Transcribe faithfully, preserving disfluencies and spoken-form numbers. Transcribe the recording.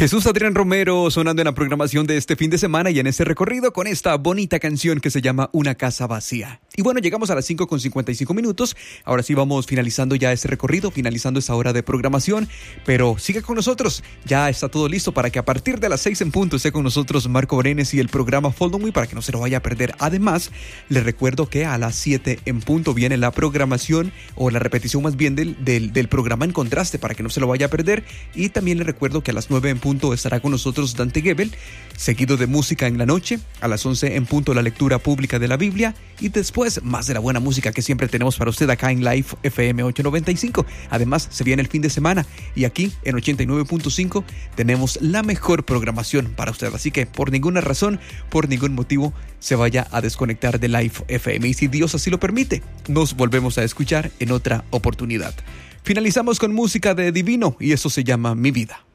Jesús Adrián Romero sonando en la programación de este fin de semana y en este recorrido con esta bonita canción que se llama Una Casa Vacía. Y bueno, llegamos a las cinco con cincuenta y cinco minutos. Ahora sí vamos finalizando ya este recorrido, finalizando esta hora de programación. Pero siga con nosotros, ya está todo listo para que a partir de las seis en punto esté con nosotros Marco Brenes y el programa Follow Me para que no se lo vaya a perder. Además, les recuerdo que a las siete en punto viene la programación o la repetición más bien del, del, del programa En Contraste para que no se lo vaya a perder. Y también les recuerdo que a las nueve en punto estará con nosotros Dante Gebel, seguido de música en la noche, a las once en punto la lectura pública de la Biblia y después más de la buena música que siempre tenemos para usted acá en Live F M ochocientos noventa y cinco. Además, se viene el fin de semana y aquí en ochenta y nueve punto cinco tenemos la mejor programación para usted, así que por ninguna razón, por ningún motivo se vaya a desconectar de Live F M y si Dios así lo permite, nos volvemos a escuchar en otra oportunidad. Finalizamos con música de Divino y eso se llama Mi Vida.